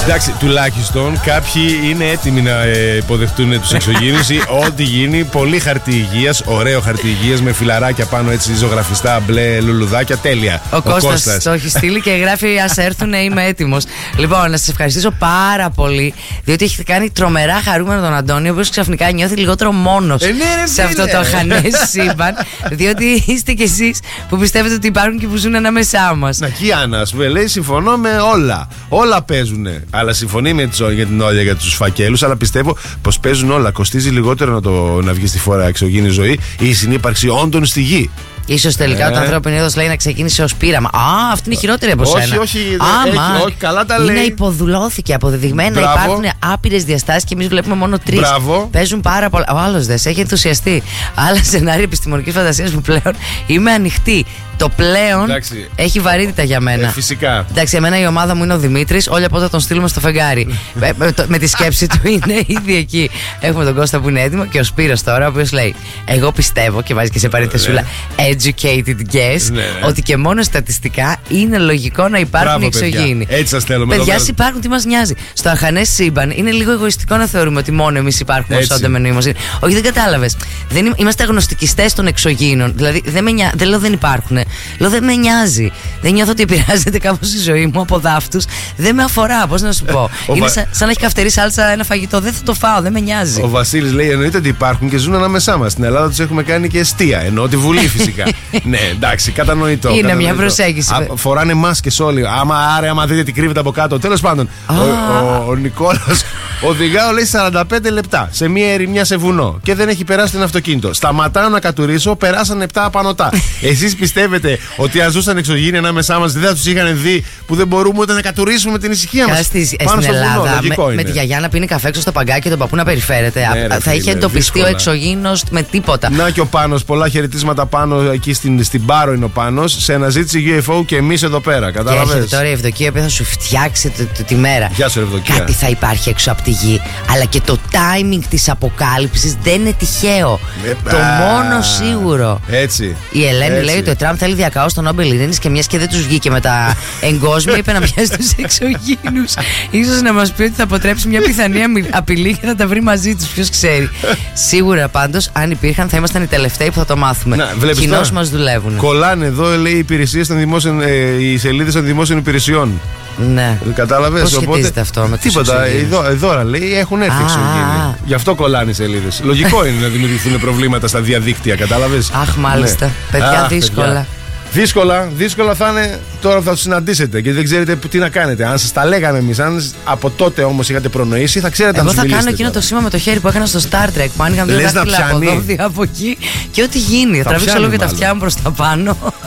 Εντάξει, τουλάχιστον κάποιοι είναι έτοιμοι να υποδεχτούν τους εξωγήινους ή ό,τι γίνει. Πολύ χαρτί υγείας, ωραίο χαρτί υγείας με φιλαράκια πάνω έτσι ζωγραφιστά μπλε λουλουδάκια. Τέλεια. Ο Κώστας το έχει στείλει και γράφει: ας έρθουν, είμαι έτοιμος. Λοιπόν, να σας ευχαριστήσω πάρα πολύ, διότι έχετε κάνει τρομερά χαρούμενο τον Αντώνη, ο οποίος ξαφνικά νιώθει λιγότερο μόνος σε αυτό το αχανές σύμπαν. Διότι είστε κι εσείς που πιστεύετε ότι υπάρχουν και που ζουν ανάμεσά μας. Να, και η Άννα, ας πούμε, λέει: συμφωνώ με όλα. Όλα παίζουν. Αλλά συμφωνεί με για την Όλια για τους φακέλους. Αλλά πιστεύω πως παίζουν όλα. Κοστίζει λιγότερο να βγει στη φορά εξωγήινη ζωή ή η συνύπαρξη όντων στη γη. Ίσως τελικά το ανθρώπινο είδος λέει να ξεκίνησε ως πείραμα. Α, αυτή είναι χειρότερη από σένα. Όχι, καλά τα λέει. Είναι υποδουλώθηκε, αποδεδειγμένα. Μπράβο. Υπάρχουν άπειρες διαστάσεις και εμείς βλέπουμε μόνο 3. Μπράβο. Παίζουν πάρα πολλά. Ο άλλος δεν έχει ενθουσιαστεί. Άλλα σενάρια επιστημονικής φαντασίας που πλέον είμαι ανοιχτή. Το πλέον εντάξει, έχει βαρύτητα για μένα. Φυσικά. Εντάξει, εμένα η ομάδα μου είναι ο Δημήτρης. Όλοι από όταν τον στείλουμε στο φεγγάρι. με τη σκέψη του είναι ήδη εκεί. Έχουμε τον Κώστα που είναι έτοιμο και ο Σπύρος τώρα, ο οποίος λέει: εγώ πιστεύω, και βάζει και σε παρενθεσούλα educated guess, ότι και μόνο στατιστικά είναι λογικό να υπάρχουν εξωγήινοι. Έτσι σας θέλουμε. Παιδιά, υπάρχουν, τι μας νοιάζει. Στο αχανές σύμπαν είναι λίγο εγωιστικό να θεωρούμε ότι μόνο εμείς υπάρχουμε ως όντα με νοημοσύνη. Όχι, δεν κατάλαβες. Είμαστε αγνωστικιστές των εξωγήινων. Δηλαδή, δεν λέω δεν υπάρχουν. Λέω δεν με νοιάζει. Δεν νιώθω ότι επηρεάζεται κάπως η ζωή μου από δάφτους. Δεν με αφορά, πώς να σου πω. Είναι σαν να έχει καυτερή σάλτσα ένα φαγητό. Δεν θα το φάω, δεν με νοιάζει. Ο Βασίλης λέει: εννοείται ότι υπάρχουν και ζουν ανάμεσά μας. Στην Ελλάδα τους έχουμε κάνει και εστία. Εννοώ τη Βουλή φυσικά. Ναι, εντάξει, κατανοητό. Είναι μια προσέγγιση. Φοράνε μάσκες όλοι. Άμα δείτε τι κρύβεται από κάτω. Τέλος πάντων, ο Νικόλας οδηγάω λέει 45 λεπτά σε μια ερημιά σε βουνό και δεν έχει περάσει ένα αυτοκίνητο. Σταματάω να κατουρίσω, περάσαν 7 απανωτά. Εσείς πιστεύετε ότι αν ζούσαν εξωγήινοι ανάμεσά μας δεν θα τους είχαν δει που δεν μπορούμε ούτε να κατουρίσουμε με την ησυχία μας? Πάνω στην Ελλάδα, με τη γιαγιά να πίνει καφέ έξω στο παγκάκι και τον παππού να περιφέρεται. Θα είχε εντοπιστεί ο εξωγήινος με τίποτα. Να και ο Πάνος, πολλά χαιρετίσματα πάνω εκεί στην Πάρο είναι ο Πάνος. Σε αναζήτηση UFO και εμείς εδώ πέρα. Κατάλαβες. Και τώρα η Ευδοκία που θα σου φτιάξει τη μέρα. Γεια σου, Ευδοκία. Κάτι θα υπάρχει έξω από τη γη. Αλλά και το timing της αποκάλυψης δεν είναι τυχαίο. Το μόνο σίγουρο. Έτσι. Η Ελένη λέει ότι ο Τραμπ θέλει διακαώς τον Νόμπελ Ειρήνης και μιας και δεν τους βγήκε με τα εγκόσμια, είπε να πιάσει τους εξωγήινους. Ίσως να μας πει ότι θα αποτρέψει μια πιθανή απειλή και θα τα βρει μαζί τους. Ποιος ξέρει. Σίγουρα πάντως, αν υπήρχαν, θα ήμασταν οι τελευταίοι που θα το μάθουμε. Κοινώς μας δουλεύουν. Κολλάνε εδώ, λέει, οι σελίδες των δημόσιων υπηρεσιών. Ναι. Κατάλαβες. Πώς σχετίζεται αυτό με τους τίποτα. Εδώ λέει έχουν έρθει εξωγήινοι. Γι' αυτό κολλάνε οι σελίδες. Λογικό είναι να δημιουργηθούν προβλήματα στα διαδίκτυα, κατάλαβες. Αχ, μάλιστα. Ναι. Παιδιά, δύσκολα. Δύσκολα θα είναι τώρα που θα τους συναντήσετε και δεν ξέρετε τι να κάνετε. Αν σας τα λέγαμε εμείς, αν από τότε όμως είχατε προνοήσει, θα ξέρετε. Εγώ θα κάνω εκείνο το σήμα με το χέρι που έκανα στο Star Trek. Που άνοιγαν δύο δάχτυλα από εδώ, από εκεί και ό,τι γίνει. Θα τραβήξω λίγο και τα αυτιά μου προς τα πάνω.